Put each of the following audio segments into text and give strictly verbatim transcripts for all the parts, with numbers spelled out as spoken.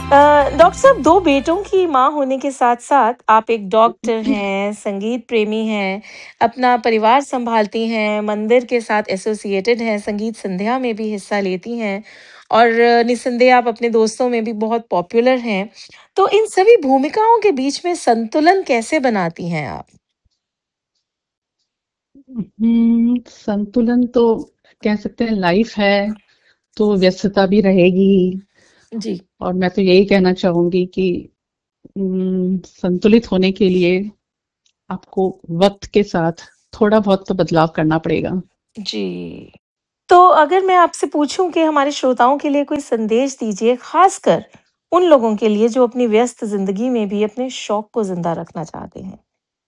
Doctor साहब, दो बेटों की माँ होने के साथ-साथ आप एक डॉक्टर हैं, संगीत प्रेमी हैं, अपना परिवार सँभालती हैं, मंदिर के साथ एसोसिएटेड हैं, संगीत संध्या में भी हिस्सा लेती हैं और निस्संदेह आप अपने दोस्तों में भी बहुत पॉपुलर हैं। तो इन सभी भूमिकाओं के बीच में संतुलन कैसे बनाती हैं आप? हम्म, संतुलन तो कह सकते हैं, लाइफ है तो व्यस्तता भी रहेगी ही। जी। और मैं तो यही कहना चाहूंगी कि हम्म, संतुलित होने के लिए आपको वक्त के साथ थोड़ा बहुत तो बदलाव करना पड़ेगा। जी। तो अगर मैं आपसे पूछूं कि हमारे श्रोताओं के लिए कोई संदेश दीजिए, खासकर उन लोगों के लिए जो अपनी व्यस्त जिंदगी में भी अपने शौक को जिंदा रखना चाहते हैं।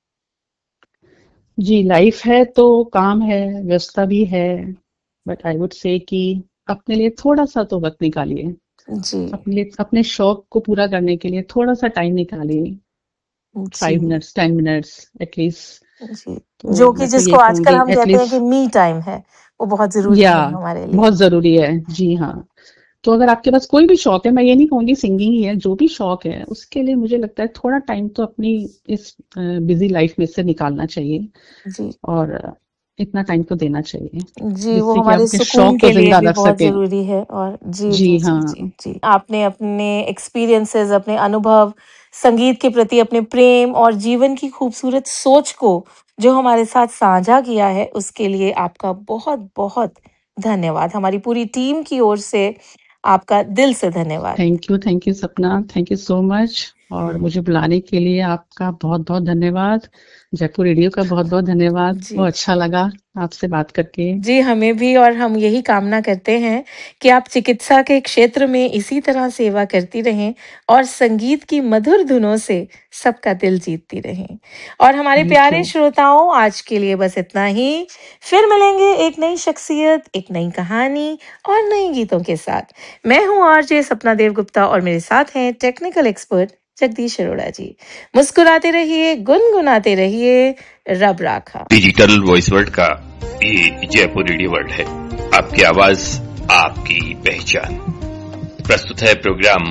जी, लाइफ है तो काम है, व्यस्तता भी है, बट आई वुड से कि अपने लिए थोड़ा सा तो वक्त निकालिए। जी। अपने लिए अपने शौक को पूरा करने के लिए थोड़ा सा टाइम निकालिए। जी। Five minutes ten minutes at least. जी। तो जो कि मैं तो जिसको ये आजकल कहूंगी हम कहते हैं कि एटलीस्ट। मी टाइम है, वो बहुत जरूरी या है हमारे लिए। बहुत जरूरी है, जी हाँ। तो अगर आपके पास कोई भी शौक है, मैं ये नहीं कहूंगी सिंगिंग ही है, जो भी शौक है उसके लिए मुझे लगता है थोड़ा टाइम तो अपनी इस बिजी लाइफ में से निकालना चाहिए। जी। और अ, इतना टाइम तो देना चाहिए जी, वो जिससे कि आप हमारे अपने सुकून शौक को के लिए जिंदा भी रख बहुत सकें। ज़रूरी है और जी, जी जी, जी, हाँ। जी, जी। आपने अपने एक्सपीरियंसेस, अपने अनुभव, संगीत के प्रति अपने प्रेम और जीवन की खूबसूरत सोच को जो हमारे साथ साझा किया है, उसके लिए आपका बहुत-बहुत धन्यवाद। हमारी पूरी टीम की ओर से आपका दिल से धन्यवाद। थैंक यू, थैंक यू सपना, थैंक यू सो मच। और मुझे बुलाने के लिए आपका बहुत बहुत धन्यवाद। जयपुर रेडियो का बहुत बहुत धन्यवाद, जी। बहुत अच्छा लगा आपसे बात करके। जी, हमें भी और हम यही कामना करते हैं कि आप चिकित्सा के क्षेत्र में इसी तरह सेवा करती रहें और संगीत की मधुर धुनों से सबका दिल जीतती रहें। और हमारे थैंक प्यारे यू। श्रोताओं, आज के लिए बस इतना ही। फिर मिलेंगे एक नई शख्सियत, एक नई कहानी और नए गीतों के साथ। मैं हूँ आरजे सपना देवगुप्ता और मेरे साथ हैं टेक्निकल एक्सपर्ट जगदीश अरोड़ा जी। मुस्कुराते रहिए, गुनगुनाते रहिए, रब राखा। डिजिटल वॉइस वर्ल्ड का ये जयपुर रेडियो वर्ल्ड है। आपकी आवाज, आपकी पहचान। प्रस्तुत है प्रोग्राम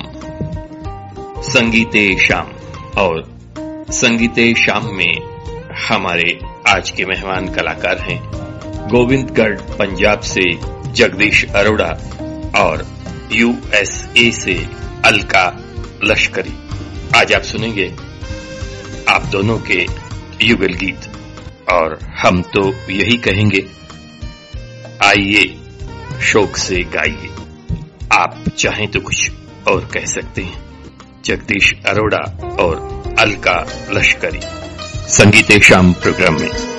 संगीते शाम, और संगीते शाम में हमारे आज के मेहमान कलाकार हैं गोविंदगढ़ पंजाब से जगदीश अरोड़ा और यूएसए से अलका लश्करी। आज आप सुनेंगे आप दोनों के युगल गीत, और हम तो यही कहेंगे, आइए शौक से गाइए। आप चाहें तो कुछ और कह सकते हैं। जगदीश अरोड़ा और अलका लश्करी संगीते शाम प्रोग्राम में।